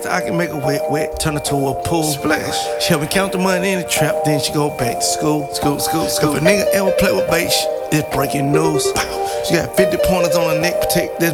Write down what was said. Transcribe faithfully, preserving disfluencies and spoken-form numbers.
fast that I can make her wet, wet, turn her to a pool. Splash. She help me count the money in the trap, then she go back to school. School, school, school. If a nigga ever play with bait, it's breaking news. She got fifty pointers on her neck, protect this